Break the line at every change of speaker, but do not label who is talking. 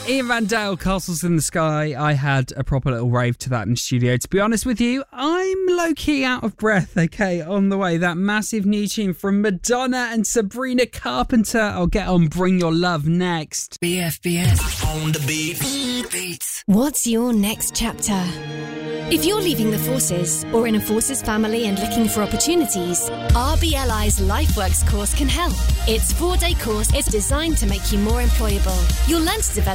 Ian Van Dale, Castles in the Sky. I had a proper little rave to that in the studio. To be honest with you, I'm low-key out of breath, okay, on the way. That massive new tune from Madonna and Sabrina Carpenter. I'll get on Bring Your Love next.
BFBS. On the beat. Beats.
What's your next chapter? If you're leaving the forces or in a forces family and looking for opportunities, RBLI's LifeWorks course can help. Its 4-day course is designed to make you more employable. You'll learn to develop